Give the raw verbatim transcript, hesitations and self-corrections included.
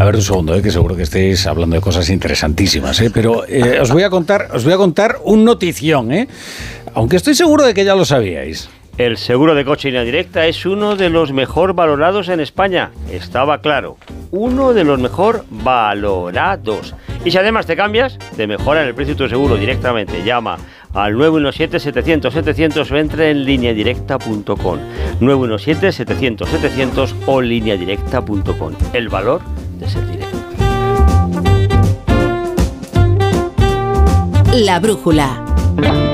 A ver un segundo, eh, que seguro que estéis hablando de cosas interesantísimas, eh, pero eh, os voy a contar, os voy a contar un notición, eh, aunque estoy seguro de que ya lo sabíais. El seguro de coche línea directa es uno de los mejor valorados en España. Estaba claro. Uno de los mejor valorados. Y si además te cambias, te mejoran el precio de tu seguro directamente. Llama al nueve uno siete, setecientos, setecientos o entra en línea directa punto com. nueve uno siete, setecientos, setecientos o línea directa punto com. El valor de ser directo. La brújula.